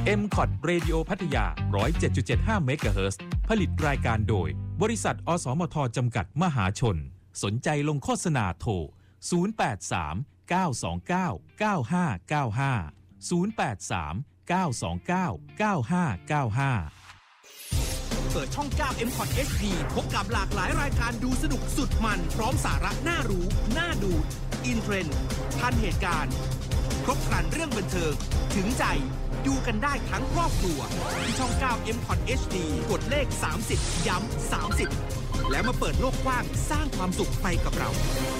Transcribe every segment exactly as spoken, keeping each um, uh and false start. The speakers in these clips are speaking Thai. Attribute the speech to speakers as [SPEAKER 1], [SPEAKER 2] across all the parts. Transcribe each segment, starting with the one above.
[SPEAKER 1] เอ็ม ซี โอ ที Radio พัทยา หนึ่งร้อยเจ็ดจุดเจ็ดห้า เมกะเฮิรตซ์ ผลิตรายการโดยบริษัทอสมทจำกัดมหาชนสนใจลงโฆษณาโทรศูนย์ แปด สาม เก้า สอง เก้า เก้า ห้า เก้า ห้า ศูนย์ แปด สาม เก้า สอง เก้า เก้า ห้า เก้า ห้า
[SPEAKER 2] เปิดช่อง เก้า เอ็ม ซี โอ ที เอช ดี พบกับหลากหลายรายการดูสนุกสุดมันพร้อมสาระน่ารู้น่าดูอินเทรนด์ทันเหตุการณ์ครบครันเรื่องบันเทิงถึงใจดูกันได้ทั้งครอบครัวที่ช่อง เก้า เอ็ม ซี โอ ที เอช ดี กดเลขสามสิบย้ำสามสิบแล้วมาเปิดโลกกว้างสร้างความสุขไปกับเรา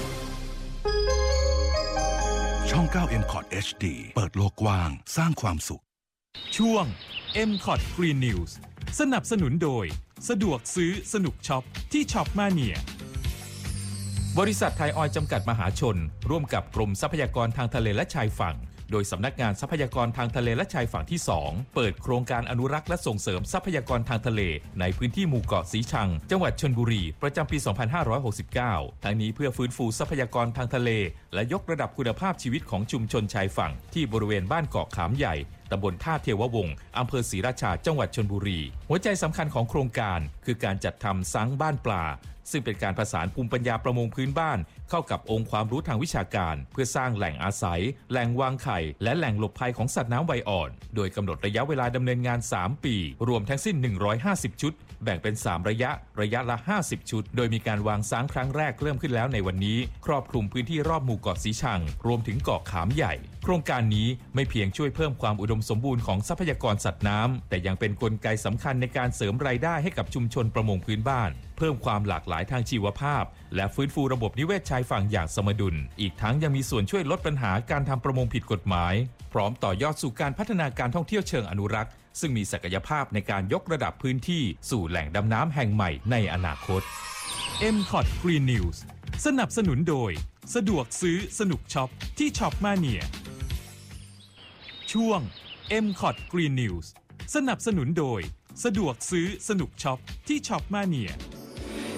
[SPEAKER 3] ช่อง เก้า เอ็ม ซี โอ ที เอช ดี เปิดโลกกว้างสร้างความสุข
[SPEAKER 1] ช่วง เอ็ม ซี โอ ที Green News สนับสนุนโดยสะดวกซื้อสนุกช็อปที่ช็อปมาเนียบริษัทไทยออยล์จำกัดมหาชนร่วมกับกรมทรัพยากรทางทะเลและชายฝั่งโดยสำนักงานทรัพยากรทางทะเลและชายฝั่งที่สองเปิดโครงการอนุรักษ์และส่งเสริมทรัพยากรทางทะเลในพื้นที่หมู่เกาะสีชังจังหวัดชลบุรีประจำปี สองพันห้าร้อยหกสิบเก้า ทั้งนี้เพื่อฟื้นฟูทรัพยากรทางทะเลและยกระดับคุณภาพชีวิตของชุมชนชายฝั่งที่บริเวณบ้านเกาะขามใหญ่ตำบลท่าเทววงศ์อำเภอศรีราชาจังหวัดชลบุรีหัวใจสำคัญของโครงการคือการจัดทำซั้งบ้านปลาซึ่งเป็นการผสานภูมิปัญญาประมงพื้นบ้านเข้ากับองค์ความรู้ทางวิชาการเพื่อสร้างแหล่งอาศัยแหล่งวางไข่และแหล่งหลบภัยของสัตว์น้ำวัยอ่อนโดยกำหนดระยะเวลาดำเนินงานสามปีรวมทั้งสิ้นหนึ่งร้อยห้าสิบชุดแบ่งเป็นสามระยะระยะละห้าสิบชุดโดยมีการวางซั้งครั้งแรกเริ่มขึ้นแล้วในวันนี้ครอบคลุมพื้นที่รอบหมู่เกาะสีชังรวมถึงเกาะขามใหญ่โครงการนี้ไม่เพียงช่วยเพิ่มความอุดมสมบูรณ์ของทรัพยากรสัตว์น้ำแต่ยังเป็นกลไกสำคัญในการเสริมรายได้ให้กับชุมชนประมงพื้นบ้านเพิ่มความหลากหลายทางชีวภาพและฟื้นฟูระบบนิเวศชายฝั่งอย่างสมดุลอีกทั้งยังมีส่วนช่วยลดปัญหาการทำประมงผิดกฎหมายพร้อมต่อยอดสู่การพัฒนาการท่องเที่ยวเชิงอนุรักษ์ซึ่งมีศักยภาพในการยกระดับพื้นที่สู่แหล่งดำน้ำแห่งใหม่ในอนาคต เอ็ม ซี โอ ที Green News สนับสนุนโดยสะดวกซื้อสนุกช็อปที่ช็อปมาเนียช่วง เอ็ม ซี โอ ที Green News สนับสนุนโดยสะดวกซื้อสนุกช็อปที่ช็อปมาเนีย